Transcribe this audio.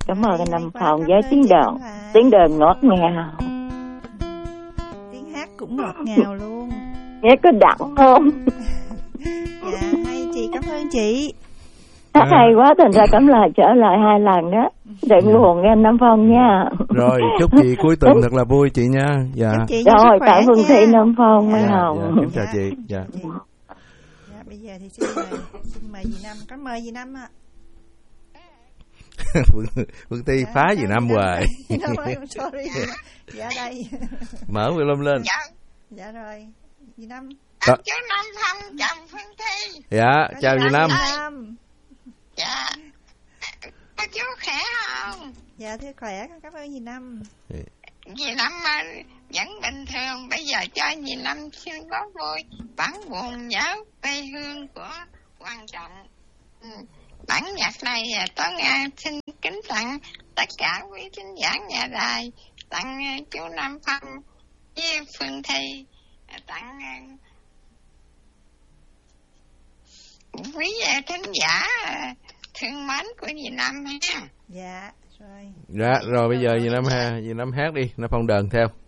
Cảm ơn anh Nam Phong với tiếng đờn ngọt ngào. Tiếng hát cũng ngọt ngào luôn. Nghe có đậm không? Dạ hay chị, cảm ơn chị. Hát hay quá, thành ra cảm lại trở lại 2 lần đó. Đừng buồn nghe anh Nam Phong nha. Rồi chúc chị cuối tuần thật là vui chị nha. Dạ. Rồi tại Phương Thị Nam Phong Mai Hồng. Em chào chị. Dạ. Dạ bây giờ thì xin mời dì Năm. Có mời dì Năm ạ. Phương Ty phá dì Năm hoài. Sorry. Dạ đây. Mở volume lên. Dạ rồi. Dì Năm. Chú Năm Phong chào Phương Thi. Dạ chào dì Năm. Dạ. Chú khỏe không? Dạ thưa khỏe, cảm ơn dì Năm. Dì Năm vẫn bình thường. Bây giờ cho dì Năm xin có vui bản buồn nhớ quê hương của Quang Trọng. Bản nhạc này tôi xin kính tặng tất cả quý thính giả nhà đài, tặng chú Năm Phong với Phương Thi, tặng quý thính giả thương mến của dì Năm ha. Dạ rồi. Dạ rồi bây giờ dì Năm hát đi, Nam Phong đờn theo.